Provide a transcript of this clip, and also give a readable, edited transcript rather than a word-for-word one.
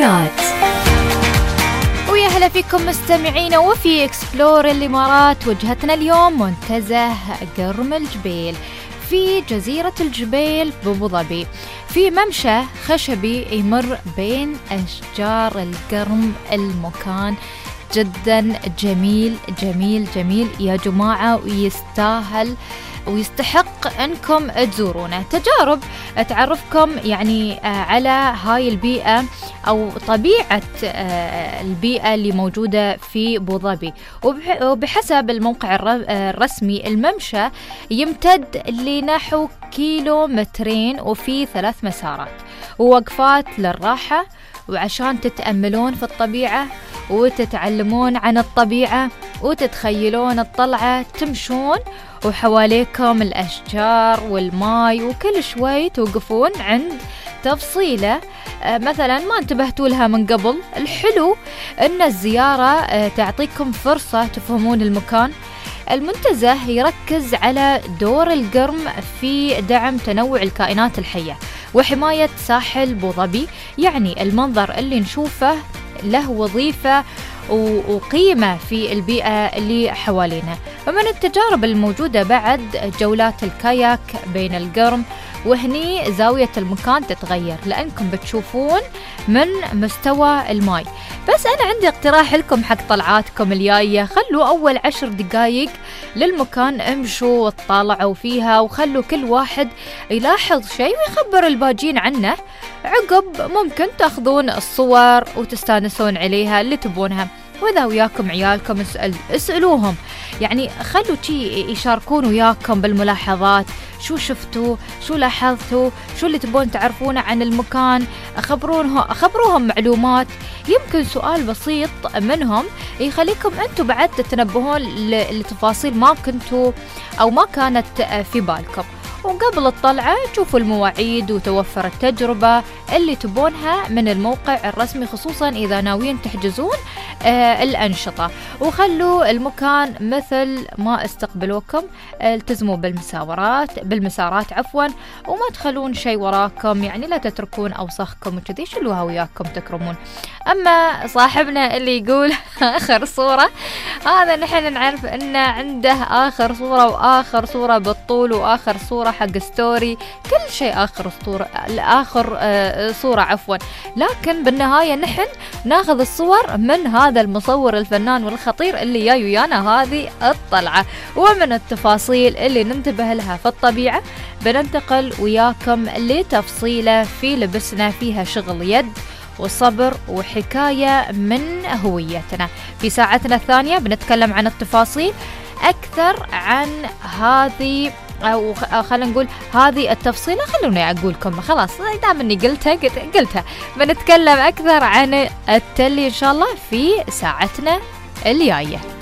الإمارات. ويا هلا فيكم مستمعينا وفي إكسبلور الإمارات. وجهتنا اليوم منتزه قرم الجبيل في جزيرة الجبيل بأبو ظبي، في ممشى خشبي يمر بين أشجار القرم. المكان جدا جميل جميل جميل يا جماعة، ويستاهل ويستحق أنكم تزورونه. تجارب تعرفكم يعني على هاي البيئة أو طبيعة البيئة اللي موجودة في أبو ظبي. وبحسب الموقع الرسمي الممشى يمتد لنحو 2 كيلومترين وفي 3 مسارات ووقفات للراحة، وعشان تتأملون في الطبيعة وتتعلمون عن الطبيعة وتتخيلون الطلعة، تمشون وحواليكم الأشجار والماء، وكل شوي توقفون عند تفصيلة مثلا ما انتبهتوا لها من قبل. الحلو أن الزيارة تعطيكم فرصة تفهمون المكان. المنتزه يركز على دور القرم في دعم تنوع الكائنات الحية وحماية ساحل أبو ظبي. يعني المنظر اللي نشوفه له وظيفة وقيمة في البيئة اللي حوالينا. ومن التجارب الموجودة بعد جولات الكاياك بين القرم، وهني زاوية المكان تتغير لأنكم بتشوفون من مستوى الماء. بس أنا عندي اقتراح لكم حق طلعاتكم الجاية، خلوا أول 10 دقايق للمكان امشوا وطالعوا فيها، وخلوا كل واحد يلاحظ شيء ويخبر الباجين عنه. عقب ممكن تاخذون الصور وتستانسون عليها اللي تبونها. وإذا وياكم عيالكم اسألوهم، يعني خلوا شي يشاركون وياكم بالملاحظات، شو شفتوا، شو لاحظتوا، شو اللي تبون تعرفونه عن المكان. خبروهم معلومات. يمكن سؤال بسيط منهم يخليكم أنتوا بعد تتنبهون لتفاصيل ما كنتوا أو ما كانت في بالكم. وقبل الطلعة شوفوا المواعيد وتوفر التجربة اللي تبونها من الموقع الرسمي، خصوصا إذا ناويين تحجزون الأنشطة. وخلوا المكان مثل ما استقبلوكم. التزموا بالمسارات وما تخلون شيء وراكم، يعني لا تتركون أوساخكم وكذي، شلوها وياكم تكرمون. أما صاحبنا اللي يقول آخر صورة، هذا نحن نعرف إنه عنده آخر صورة وآخر صورة بالطول وآخر صورة حق ستوري، كل شيء آخر صورة عفوا. لكن بالنهاية نحن ناخذ الصور من هذا المصور الفنان والخطير اللي جاي ويانا هذه الطلعة. ومن التفاصيل اللي ننتبه لها في الطبيعة بننتقل وياكم لتفصيلة في لبسنا فيها شغل يد وصبر وحكاية من هويتنا. في ساعتنا الثانية بنتكلم عن التفاصيل أكثر عن هذه، أو خلينا نقول هذه التفصيلة. خلوني أقولكم خلاص دام إني قلتها. بنتكلم أكثر عن التلي إن شاء الله في ساعتنا الجاية.